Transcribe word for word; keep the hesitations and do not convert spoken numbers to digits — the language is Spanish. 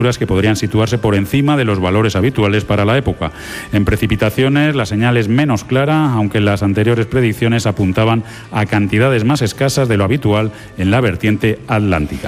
que podrían situarse por encima de los valores habituales para la época. En precipitaciones, la señal es menos clara, aunque las anteriores predicciones apuntaban a cantidades más escasas de lo habitual en la vertiente atlántica.